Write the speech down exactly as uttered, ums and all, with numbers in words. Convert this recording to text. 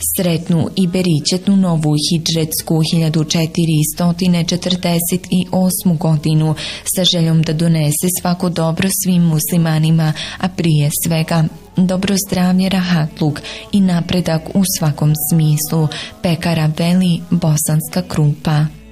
Sretnu i beričetnu novu hidžretsku hiljadu četiristo četrdeset osmu godinu sa željom da donese svako dobro svim muslimanima, a prije svega dobro zdravlje, rahatluk i napredak u svakom smislu. Pekara Veli, Bosanska Krupa.